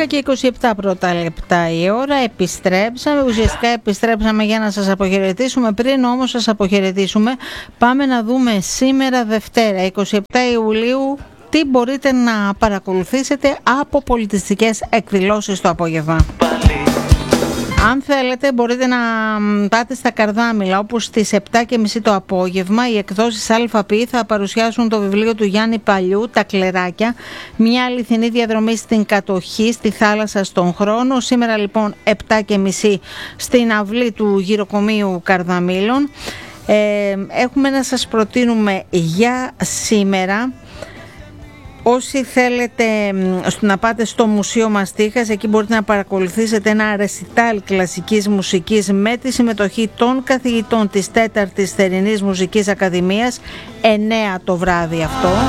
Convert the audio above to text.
και 27 πρώτα λεπτά η ώρα. Ουσιαστικά επιστρέψαμε για να σας αποχαιρετήσουμε. Πριν όμως σας αποχαιρετήσουμε, πάμε να δούμε σήμερα Δευτέρα 27 Ιουλίου τι μπορείτε να παρακολουθήσετε από πολιτιστικές εκδηλώσεις το απόγευμα. Αν θέλετε μπορείτε να πάτε στα Καρδάμηλα, όπου στις 7:30 το απόγευμα οι εκδόσεις ΑΠΗ θα παρουσιάσουν το βιβλίο του Γιάννη Παλιού «Τα κλεράκια», μια αληθινή διαδρομή στην κατοχή, στη θάλασσα, στον χρόνο. Σήμερα λοιπόν 7:30 στην αυλή του γυροκομείου Καρδαμήλων. Έχουμε να σας προτείνουμε για σήμερα, όσοι θέλετε να πάτε στο Μουσείο Μαστίχας, εκεί μπορείτε να παρακολουθήσετε ένα ρεσιτάλ κλασικής μουσικής με τη συμμετοχή των καθηγητών της 4ης Θερινής Μουσικής Ακαδημίας, 9 το βράδυ αυτό.